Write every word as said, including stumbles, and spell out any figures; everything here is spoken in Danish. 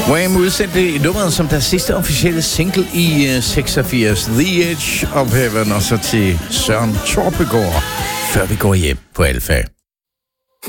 Wham udsendte nummeret som deres sidste officielle single i uh, seksogfirs, The Edge of Heaven, og så til Søren Torpegaard, før vi går hjem på Alfa.